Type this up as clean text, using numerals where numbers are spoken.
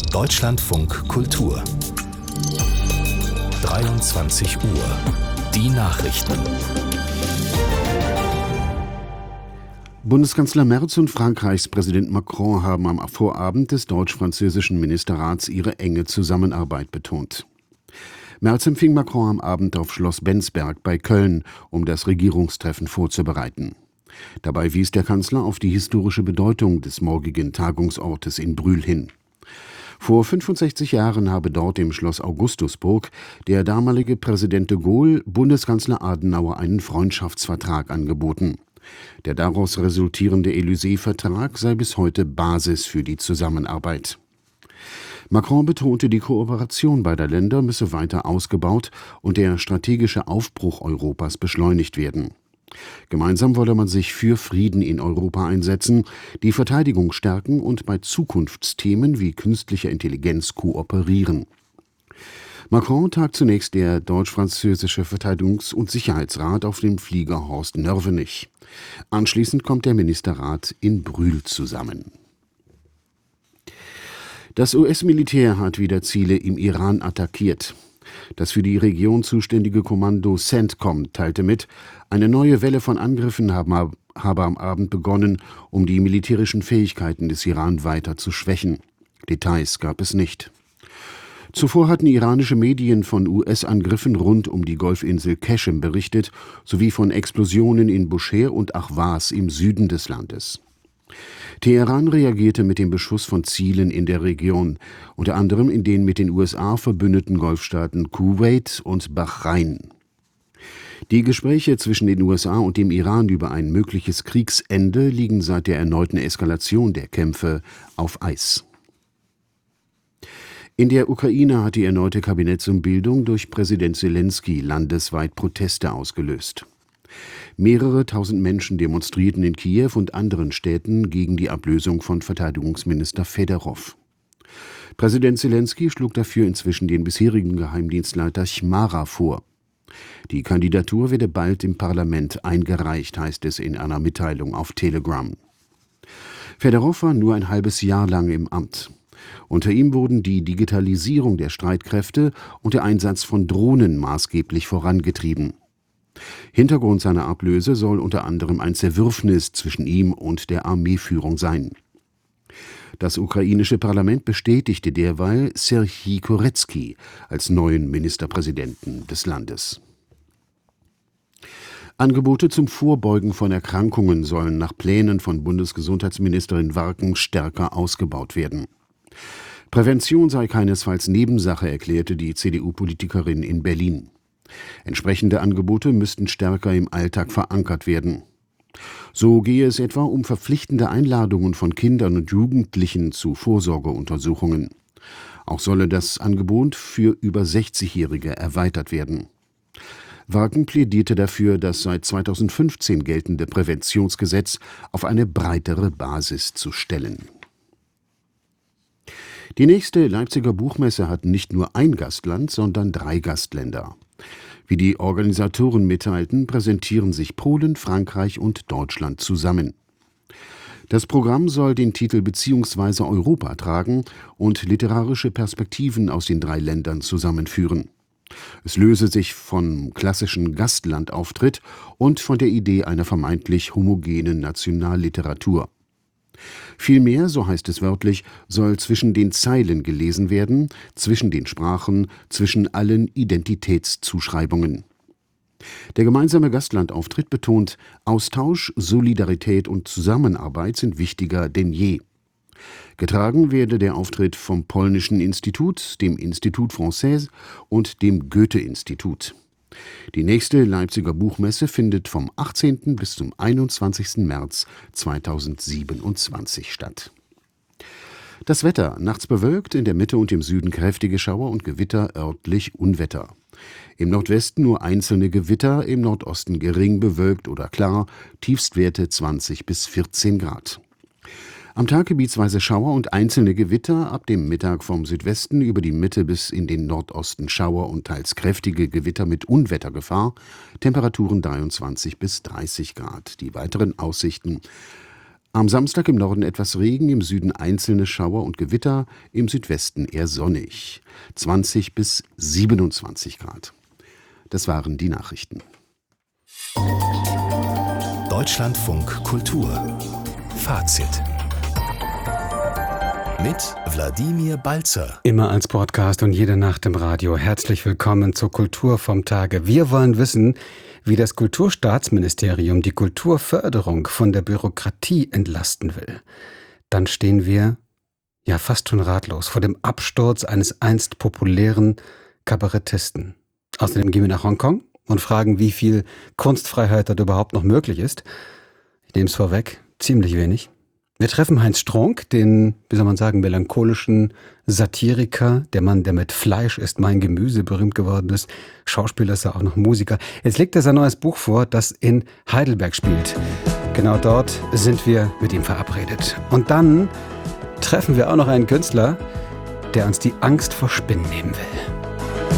Deutschlandfunk Kultur 23 Uhr. Die Nachrichten. Bundeskanzler Merz und Frankreichs Präsident Macron haben am Vorabend des deutsch-französischen Ministerrats ihre enge Zusammenarbeit betont. Merz empfing Macron am Abend auf Schloss Bensberg bei Köln, um das Regierungstreffen vorzubereiten. Dabei wies der Kanzler auf die historische Bedeutung des morgigen Tagungsortes in Brühl hin. Vor 65 Jahren habe dort im Schloss Augustusburg der damalige Präsident de Gaulle Bundeskanzler Adenauer einen Freundschaftsvertrag angeboten. Der daraus resultierende Élysée-Vertrag sei bis heute Basis für die Zusammenarbeit. Macron betonte, die Kooperation beider Länder müsse weiter ausgebaut und der strategische Aufbruch Europas beschleunigt werden. Gemeinsam wolle man sich für Frieden in Europa einsetzen, die Verteidigung stärken und bei Zukunftsthemen wie künstlicher Intelligenz kooperieren. Macron tagt zunächst der deutsch-französische Verteidigungs- und Sicherheitsrat auf dem Flieger Horst Nörvenich. Anschließend kommt der Ministerrat in Brühl zusammen. Das US-Militär hat wieder Ziele im Iran attackiert. Das für die Region zuständige Kommando CENTCOM teilte mit, eine neue Welle von Angriffen habe am Abend begonnen, um die militärischen Fähigkeiten des Iran weiter zu schwächen. Details gab es nicht. Zuvor hatten iranische Medien von US-Angriffen rund um die Golfinsel Qeshm berichtet, sowie von Explosionen in Bushehr und Ahvaz im Süden des Landes. Teheran reagierte mit dem Beschuss von Zielen in der Region, unter anderem in den mit den USA verbündeten Golfstaaten Kuwait und Bahrain. Die Gespräche zwischen den USA und dem Iran über ein mögliches Kriegsende liegen seit der erneuten Eskalation der Kämpfe auf Eis. In der Ukraine hat die erneute Kabinettsumbildung durch Präsident Selenskyj landesweit Proteste ausgelöst. Mehrere tausend Menschen demonstrierten in Kiew und anderen Städten gegen die Ablösung von Verteidigungsminister Fedorow. Präsident Selenskyj schlug dafür inzwischen den bisherigen Geheimdienstleiter Chmara vor. Die Kandidatur werde bald im Parlament eingereicht, heißt es in einer Mitteilung auf Telegram. Fedorow war nur ein halbes Jahr lang im Amt. Unter ihm wurden die Digitalisierung der Streitkräfte und der Einsatz von Drohnen maßgeblich vorangetrieben. Hintergrund seiner Ablöse soll unter anderem ein Zerwürfnis zwischen ihm und der Armeeführung sein. Das ukrainische Parlament bestätigte derweil Serhij Koretskij als neuen Ministerpräsidenten des Landes. Angebote zum Vorbeugen von Erkrankungen sollen nach Plänen von Bundesgesundheitsministerin Warken stärker ausgebaut werden. Prävention sei keinesfalls Nebensache, erklärte die CDU-Politikerin in Berlin. Entsprechende Angebote müssten stärker im Alltag verankert werden. So gehe es etwa um verpflichtende Einladungen von Kindern und Jugendlichen zu Vorsorgeuntersuchungen. Auch solle das Angebot für über 60-Jährige erweitert werden. Warken plädierte dafür, das seit 2015 geltende Präventionsgesetz auf eine breitere Basis zu stellen. Die nächste Leipziger Buchmesse hat nicht nur ein Gastland, sondern 3 Gastländer. Wie die Organisatoren mitteilten, präsentieren sich Polen, Frankreich und Deutschland zusammen. Das Programm soll den Titel »Beziehungsweise Europa« tragen und literarische Perspektiven aus den 3 Ländern zusammenführen. Es löse sich vom klassischen Gastlandauftritt und von der Idee einer vermeintlich homogenen Nationalliteratur. Vielmehr, so heißt es wörtlich, soll zwischen den Zeilen gelesen werden, zwischen den Sprachen, zwischen allen Identitätszuschreibungen. Der gemeinsame Gastlandauftritt betont, Austausch, Solidarität und Zusammenarbeit sind wichtiger denn je. Getragen werde der Auftritt vom Polnischen Institut, dem Institut Français und dem Goethe-Institut. Die nächste Leipziger Buchmesse findet vom 18. bis zum 21. März 2027 statt. Das Wetter: nachts bewölkt, in der Mitte und im Süden kräftige Schauer und Gewitter, örtlich Unwetter. Im Nordwesten nur einzelne Gewitter, im Nordosten gering bewölkt oder klar, Tiefstwerte 20 bis 14 Grad. Am Tag gebietsweise Schauer und einzelne Gewitter, ab dem Mittag vom Südwesten über die Mitte bis in den Nordosten Schauer und teils kräftige Gewitter mit Unwettergefahr, Temperaturen 23 bis 30 Grad. Die weiteren Aussichten: Am Samstag im Norden etwas Regen, im Süden einzelne Schauer und Gewitter, im Südwesten eher sonnig. 20 bis 27 Grad. Das waren die Nachrichten. Deutschlandfunk Kultur. Fazit. Mit Wladimir Balzer. Immer als Podcast und jede Nacht im Radio. Herzlich willkommen zur Kultur vom Tage. Wir wollen wissen, wie das Kulturstaatsministerium die Kulturförderung von der Bürokratie entlasten will. Dann stehen wir, ja fast schon ratlos, vor dem Absturz eines einst populären Kabarettisten. Außerdem gehen wir nach Hongkong und fragen, wie viel Kunstfreiheit dort überhaupt noch möglich ist. Ich nehme es vorweg, ziemlich wenig. Wir treffen Heinz Strunk, den, wie soll man sagen, melancholischen Satiriker, der Mann, der mit Fleisch ist mein Gemüse berühmt geworden ist. Schauspieler ist er auch noch Musiker. Jetzt legt er sein neues Buch vor, das in Heidelberg spielt. Genau dort sind wir mit ihm verabredet. Und dann treffen wir auch noch einen Künstler, der uns die Angst vor Spinnen nehmen will.